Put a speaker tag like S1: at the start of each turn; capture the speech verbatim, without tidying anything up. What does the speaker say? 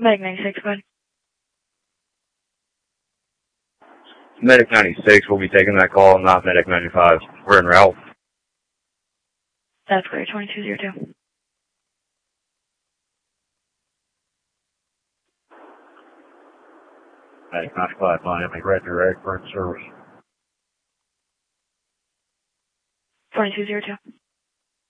S1: Medic ninety-six, go ahead.
S2: Medic ninety-six will be taking that call, not Medic ninety-five. We're en route.
S1: That's clear, twenty-two zero two.
S3: Medic ninety-five, Miami, red direct, for service.
S1: twenty-two zero two.